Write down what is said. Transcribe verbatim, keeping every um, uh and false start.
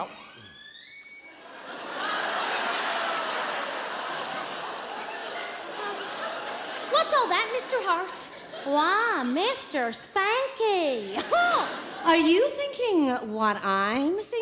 Oh. What's all that, Mister Hart? Why, Mister Spanky. Are you thinking what I'm thinking?